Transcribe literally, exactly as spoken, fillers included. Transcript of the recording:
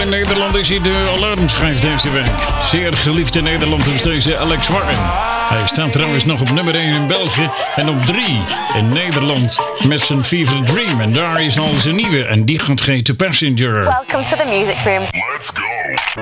in Nederland is hij de alarmschijf deze week. Zeer geliefd in Nederland is deze Alex Warren. Hij staat trouwens nog op nummer één in België en op drie in Nederland met zijn Fever Dream. En daar is al zijn nieuwe en die gaat heten Passenger. Welcome to the music room. Let's go.